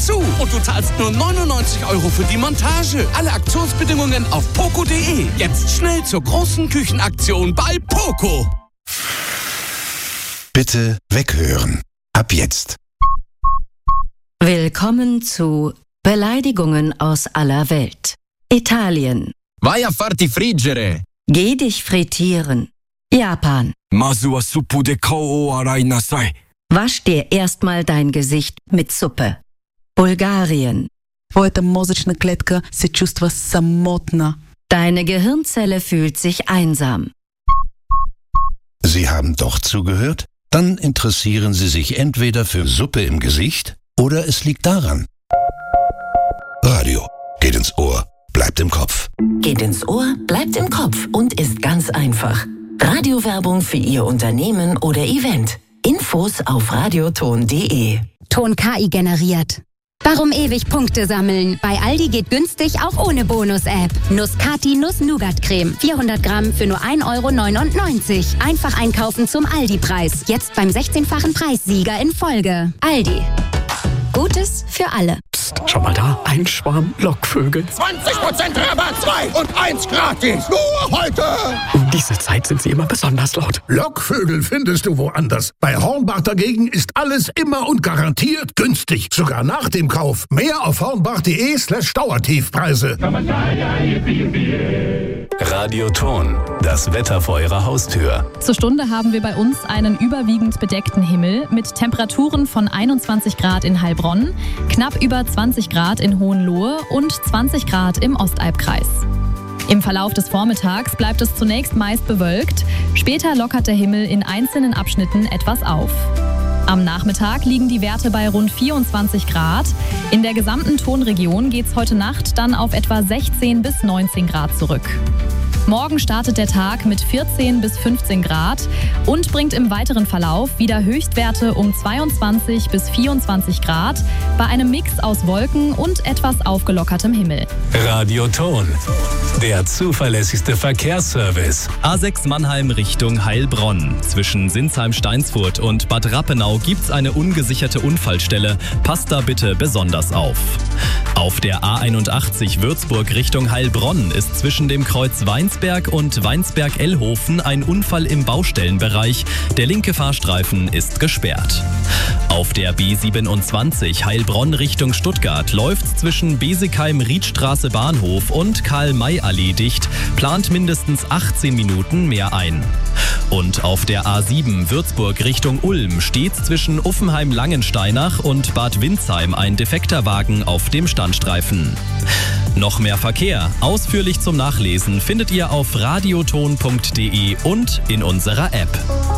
dazu. Und du zahlst nur 99 € für die Montage. Alle Aktionsbedingungen auf poco.de. Jetzt schnell zur großen Küchenaktion bei Poco. Bitte weghören. Ab jetzt. Willkommen zu Beleidigungen aus aller Welt. Italien. Vai a farti friggere. Geh dich frittieren. Japan. Masu wa suppu de kao o arai nasai. Wasch dir erstmal dein Gesicht mit Suppe. Bulgarien. Твоята мозъчна клетка се чувства самотна. Deine Gehirnzelle fühlt sich einsam. Sie haben doch zugehört? Dann interessieren Sie sich entweder für Suppe im Gesicht oder es liegt daran. Radio geht ins Ohr, bleibt im Kopf. Geht ins Ohr, bleibt im Kopf und ist ganz einfach. Radiowerbung für Ihr Unternehmen oder Event. Infos auf radioton.de. Ton KI generiert. Warum ewig Punkte sammeln? Bei Aldi geht günstig auch ohne Bonus-App. Nuss-Kati Nuss-Nougat-Creme. 400 Gramm für nur 1,99 €. Einfach einkaufen zum Aldi-Preis. Jetzt beim 16-fachen Preissieger in Folge. Aldi. Gutes für alle. Psst, schau mal da. Ein Schwarm Lockvögel. 20% Rabatt, 2 und 1 gratis. Nur heute. Um diese Zeit sind sie immer besonders laut. Lockvögel findest du woanders. Bei Hornbach dagegen ist alles immer und garantiert günstig. Sogar nach dem Kauf. Mehr auf hornbach.de/Dauertiefpreise. Radioton, das Wetter vor Ihrer Haustür. Zur Stunde haben wir bei uns einen überwiegend bedeckten Himmel mit Temperaturen von 21 Grad in Heilbronn, knapp über 20 Grad in Hohenlohe und 20 Grad im Ostalbkreis. Im Verlauf des Vormittags bleibt es zunächst meist bewölkt, später lockert der Himmel in einzelnen Abschnitten etwas auf. Am Nachmittag liegen die Werte bei rund 24 Grad. In der gesamten Tonregion geht es heute Nacht dann auf etwa 16 bis 19 Grad zurück. Morgen startet der Tag mit 14 bis 15 Grad und bringt im weiteren Verlauf wieder Höchstwerte um 22 bis 24 Grad bei einem Mix aus Wolken und etwas aufgelockertem Himmel. Radioton, der zuverlässigste Verkehrsservice. A6 Mannheim Richtung Heilbronn. Zwischen Sinsheim-Steinsfurt und Bad Rappenau gibt's eine ungesicherte Unfallstelle. Passt da bitte besonders auf. Auf der A81 Würzburg Richtung Heilbronn ist zwischen dem Kreuz Weinsberg und Weinsberg-Ellhofen ein Unfall im Baustellenbereich. Der linke Fahrstreifen ist gesperrt. Auf der B27 Heilbronn Richtung Stuttgart läuft zwischen Besigheim-Riedstraße Bahnhof und Karl-May-Allee dicht, plant mindestens 18 Minuten mehr ein. Und auf der A7 Würzburg Richtung Ulm steht zwischen Uffenheim-Langensteinach und Bad Windsheim ein defekter Wagen auf dem Standstreifen. Noch mehr Verkehr, ausführlich zum Nachlesen, findet ihr auf radioton.de und in unserer App.